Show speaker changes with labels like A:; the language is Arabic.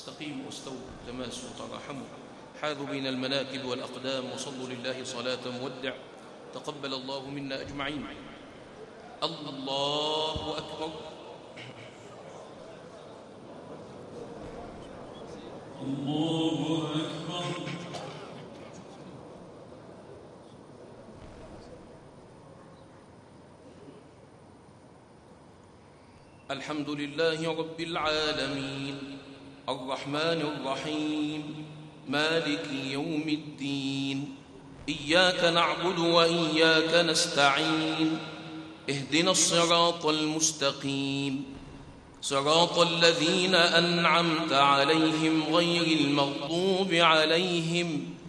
A: استقيموا واستووا تماسوا وتراحموا، حاذوا بين المناكب والأقدام، وصلوا لله صلاة مودع. تقبل الله منا أجمعين. الله أكبر.
B: الله أكبر.
A: الحمد لله رب العالمين، الرحمن الرحيم، مالك يوم الدين. إياك نعبد وإياك نستعين، اهدنا الصراط المستقيم، صراط الذين أنعمت عليهم غير المغضوب عليهم